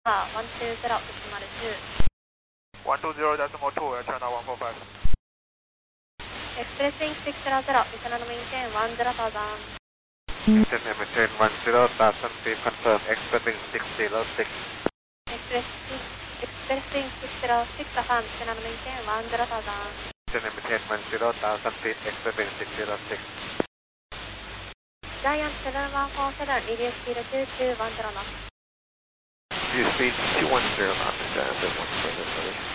120.2, air channel 145. Express Wing 600, internal maintain 10,000. Internal maintain 10,000 feet, confirm, Express Wing 606. Express Wing 606, affirm, internal maintain 10,000. Internal maintain 10,000 feet, Express Wing 606. Giant 7147, release speed 2210 knots. Release speed 210 knots,